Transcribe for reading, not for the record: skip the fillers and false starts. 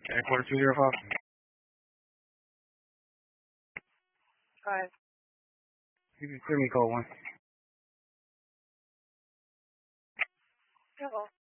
Airport 205. Hi. You can clear me code 1. Hello.